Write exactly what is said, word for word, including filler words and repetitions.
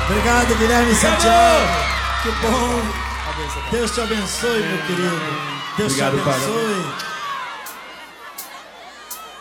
Obrigado, Guilherme Santiago. Que bom. Deus te abençoe, meu querido. Deus te abençoe.